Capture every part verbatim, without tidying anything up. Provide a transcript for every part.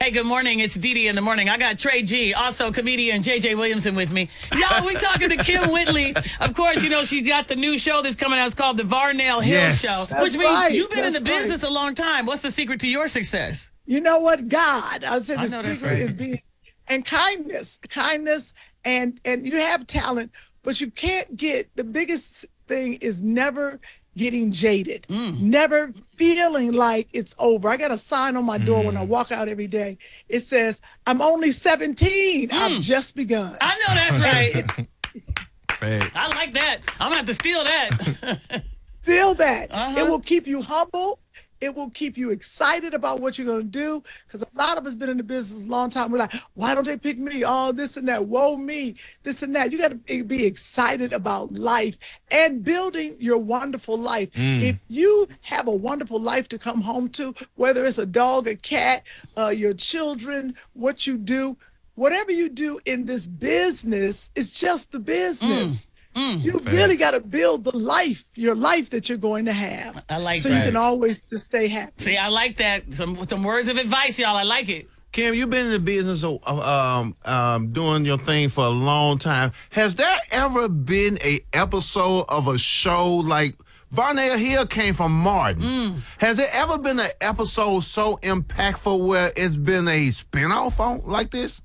Hey, good morning. It's Dee Dee in the morning. I got Trey G, also comedian J J Williamson with me. Y'all, we talking to Kym Whitley. Of course, you know, she got the new show that's coming out. It's called The Varnell Hill Yes. Show, That's which means right. you've been That's in the right. business a long time. What's the secret to your success? You know what? God. I said I the know that's secret right. is being and kindness, kindness, and and you have talent, but you can't get the biggest thing is never getting jaded, Mm. never feeling like it's over. I got a sign on my door when I walk out every day. It says, "I'm only seventeen. I've just begun." I know that's right. Facts. I like that. I'm gonna have to steal that. Feel that. Uh-huh. It will keep you humble. It will keep you excited about what you're going to do. Because a lot of us been in the business a long time. We're like, why don't they pick me? Oh, this and that. Whoa, me. This and that. You got to be excited about life and building your wonderful life. If you have a wonderful life to come home to, whether it's a dog, a cat, uh, your children, what you do, whatever you do in this business, it's just the business. You Fact. really got to build the life, your life that you're going to have. I like so that. you can always just stay happy. See, I like that. Some some words of advice, y'all. I like it. Kym, you've been in the business of um, um, doing your thing for a long time. Has there ever been a episode of a show like Varnell Hill came from Martin? Has there ever been an episode so impactful where it's been a spinoff on like this?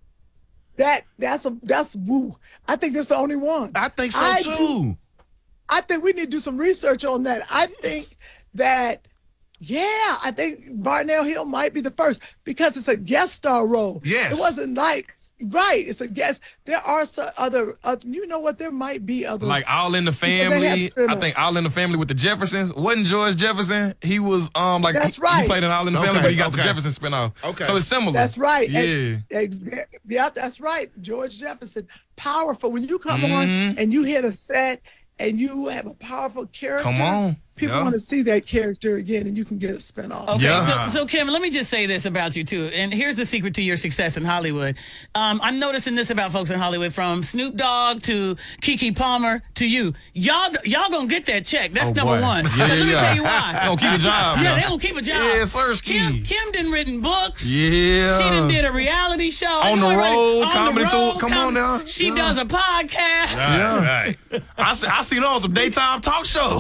That that's a that's woo. I think that's the only one. I think so I too. do- I think we need to do some research on that. I think that yeah, I think Varnell Hill might be the first because it's a guest star role. Yes. It wasn't like right. It's a guest. There are some other, other you know what? There might be other Like All in the Because they have Family. I spin-offs. think All in the Family with the Jeffersons. Wasn't George Jefferson? He was um like That's he, right. he played in All in the Okay, Family, but he got okay. the Jefferson spinoff. Okay. So it's similar. That's right. Yeah. And- ex- yeah, that's right. George Jefferson, powerful. When you come Mhm. on and you hit a set and you have a powerful character, Come on. people Yeah. want to see that character again, and you can get a spinoff. Okay, Yeah. so, so Kym, let me just say this about you too. And here's the secret to your success in Hollywood. Um, I'm noticing this about folks in Hollywood, from Snoop Dogg to Keke Palmer to you. Y'all, y'all gonna get that check. That's Oh, number boy. one. Yeah, But yeah, let me yeah. tell you why. They gonna keep a job Yeah, now. they gonna keep a job. Yeah, Sirski. Kim, Kim done written books. Yeah. She done did a reality show. On the She already- road, on the comedy tour. road, Come on now. She Yeah. does a podcast. Yeah. I see, I seen her on some daytime talk shows.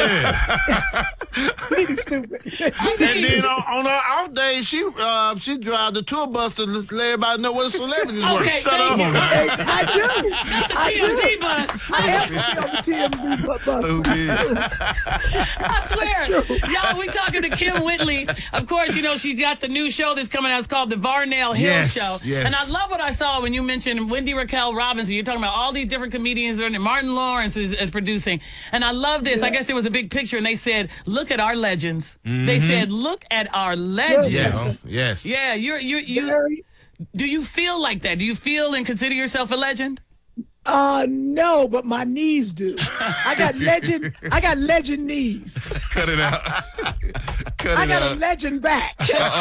Really stupid. And then on, on her off day, she uh, she drive the tour bus to let everybody know where the celebrities were. Okay, Shut thank up. you. I do. Not the I T M Z do. bus. I have to be on the T M Z bu- bus. I swear. Y'all, we talking to Kym Whitley. Of course, you know, she got the new show that's coming out. It's called The Varnell Hill Yes, Show. yes. And I love what I saw when you mentioned Wendy Raquel Robinson. You're talking about all these different comedians that are in it. Martin Lawrence is, is producing. And I love this. I guess there was a big picture, and they said, look at our legends. They said, look at our legends. Yes. Yes. Yeah, you're, you're, you, Very- do you feel like that? Do you feel and consider yourself a legend? Uh, no, but my knees do. I got legend. I got legend knees. Cut it out. Cut I it got a out. legend back.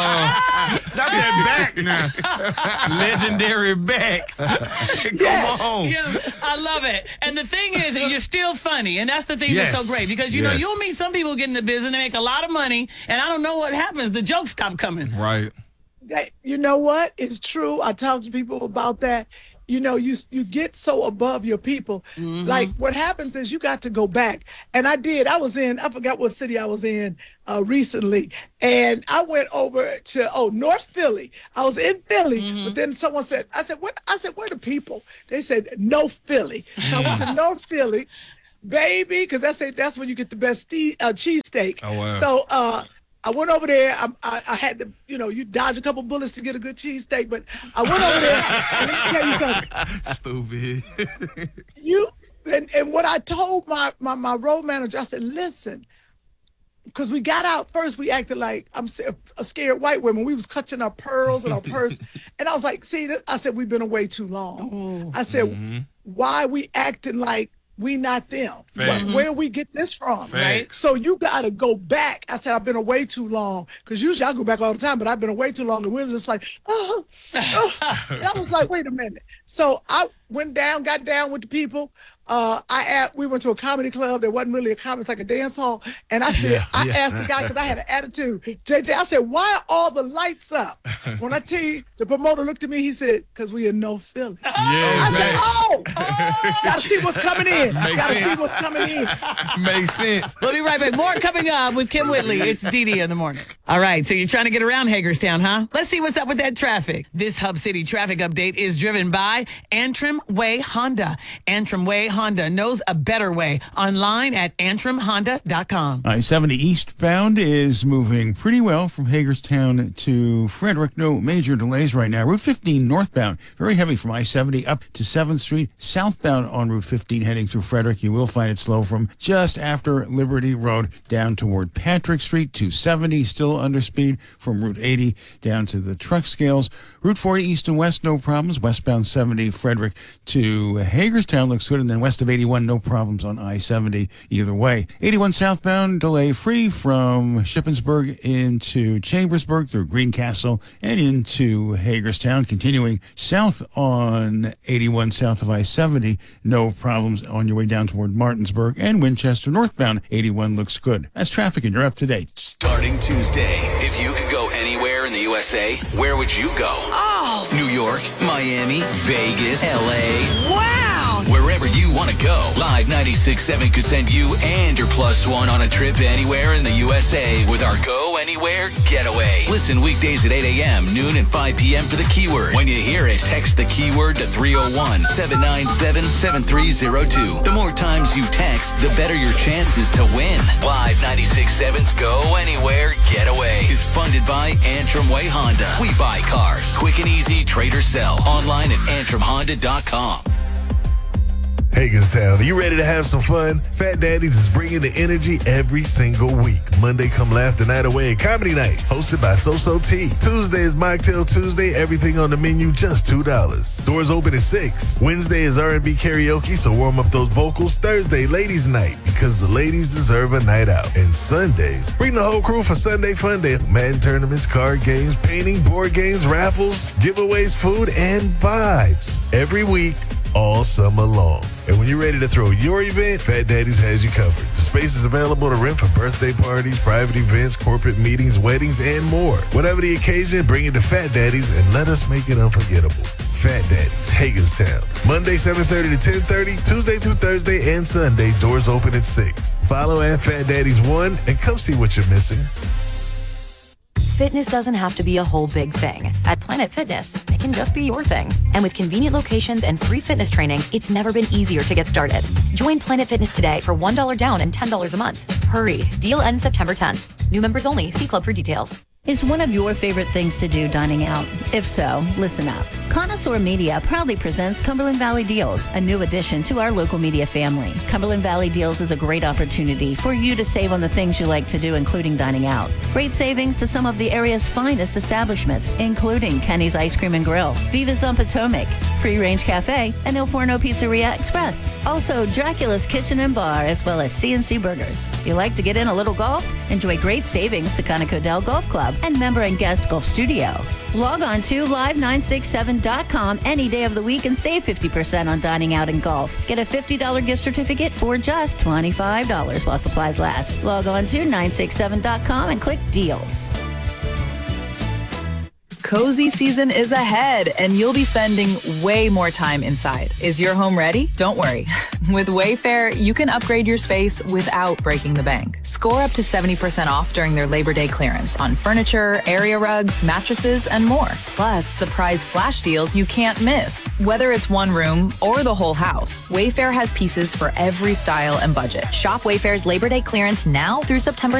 Not that back now. Legendary back. Come Yes. on. Yeah, I love it. And the thing is, you're still funny, and that's the thing that's Yes. so great, because you know Yes. you'll meet some people get in the business, they make a lot of money, and I don't know what happens. The jokes stop coming. Right. That, you know what? It's true. I talk to people about that. You know, you you get so above your people. Like what happens is you got to go back. And I did. I was in, I forgot what city I was in uh, recently. And I went over to, oh, North Philly. I was in Philly, but then someone said, I said, what? I said, where the people? They said, no Philly. So I went to North Philly, baby, because that's, that's when you get the best ste- uh, cheesesteak. Oh, wow. So, uh, I went over there. I, I, I had to, you know, you dodge a couple bullets to get a good cheesesteak, but I went over there. And let me tell you something. Stupid. You and, and what I told my, my my road manager, I said, listen, because we got out first, we acted like I'm s- a scared white women. We was clutching our pearls and our purse, and I was like, see, th- I said we've been away too long. I said, why we acting like we not them? Facts. Where, where we get this from? Facts. So you got to go back. I said, I've been away too long. Because usually I go back all the time, but I've been away too long. And we we're just like, oh, oh. And I was like, wait a minute. So I went down, got down with the people. uh, I asked, we went to a comedy club that wasn't really a comedy, it's like a dance hall. And I said, Yeah, I yeah. asked the guy, because I had an attitude, J J, I said, why are all the lights up? When I tell you, the promoter looked at me, he said, because we in no Philly. Yeah, I said, facts. oh, oh, gotta see what's coming in. Makes Gotta sense. see what's coming in. Makes sense. We'll be right back. More coming up with Kim Whitley. It's Dee Dee in the morning. All right, so you're trying to get around Hagerstown, huh? Let's see what's up with that traffic. This Hub City traffic update is driven by Antrim Way Honda. Antrim Way Honda knows a better way. Online at antrim honda dot com. I seventy eastbound is moving pretty well from Hagerstown to Frederick. No major delays right now. Route fifteen northbound, very heavy from I seventy up to seventh Street. Southbound on Route fifteen heading through Frederick. You will find it slow from just after Liberty Road down toward Patrick Street. two seventy still under speed from Route eighty down to the truck scales. Route forty east and west, no problems. Westbound seventy Frederick to Hagerstown looks good. And then west of eighty-one, no problems on I seventy either way. eighty-one southbound, delay free from Shippensburg into Chambersburg through Greencastle and into Hagerstown. Continuing south on eighty-one south of I seventy, no problems on your way down toward Martinsburg. And Winchester northbound, eighty-one looks good. That's traffic and you're up to date. Starting Tuesday, if you could go anywhere in the U S A, where would you go? Oh, New York, Miami, Vegas, L A. wow. Wherever you want to go, Live ninety-six point seven could send you and your plus one on a trip anywhere in the U S A with our Go Anywhere Getaway. Listen weekdays at eight a.m., noon, and five p.m. for the keyword. When you hear it, text the keyword to three oh one, seven nine seven, seven three oh two. The more times you text, the better your chances to win. Live ninety-six point seven's Go Anywhere Getaway is funded by Antrim Way Honda. We buy cars. Quick and easy, trade or sell. Online at antrim honda dot com. Hagerstown, are you ready to have some fun? Fat Daddy's is bringing the energy every single week. Monday, come laugh the night away at Comedy Night, hosted by So-So T. Tuesday is Mocktail Tuesday, everything on the menu, just two dollars. Doors open at six. Wednesday is R and B karaoke, so warm up those vocals. Thursday, Ladies Night, because the ladies deserve a night out. And Sundays, bring the whole crew for Sunday Fun Day. Madden tournaments, card games, painting, board games, raffles, giveaways, food, and vibes. Every week, all summer long. And when you're ready to throw your event, Fat Daddy's has you covered. The space is available to rent for birthday parties, private events, corporate meetings, weddings, and more. Whatever the occasion, bring it to Fat Daddy's and let us make it unforgettable. Fat Daddy's, Hagerstown. Monday, seven thirty to ten thirty, Tuesday through Thursday, and Sunday, doors open at six. Follow at Fat Daddy's one and come see what you're missing. Fitness doesn't have to be a whole big thing. At Planet Fitness, it can just be your thing. And with convenient locations and free fitness training, it's never been easier to get started. Join Planet Fitness today for one dollar down and ten dollars a month. Hurry, deal ends September tenth. New members only. See club for details. Is one of your favorite things to do dining out? If so, listen up. Connoisseur Media proudly presents Cumberland Valley Deals, a new addition to our local media family. Cumberland Valley Deals is a great opportunity for you to save on the things you like to do, including dining out. Great savings to some of the area's finest establishments, including Kenny's Ice Cream and Grill, Viva's on Potomac, Free Range Cafe, and Il Forno Pizzeria Express. Also, Dracula's Kitchen and Bar, as well as C and C Burgers. If you like to get in a little golf? Enjoy great savings to Conoco Dell Golf Club and member and guest golf studio. Log on to live nine six seven dot com any day of the week and save fifty percent on dining out and golf. Get a fifty dollars gift certificate for just twenty-five dollars while supplies last. Log on to nine six seven dot com and click deals. Cozy season is ahead, and you'll be spending way more time inside. Is your home ready? Don't worry. With Wayfair, you can upgrade your space without breaking the bank. Score up to seventy percent off during their Labor Day clearance on furniture, area rugs, mattresses, and more. Plus, surprise flash deals you can't miss. Whether it's one room or the whole house, Wayfair has pieces for every style and budget. Shop Wayfair's Labor Day clearance now through September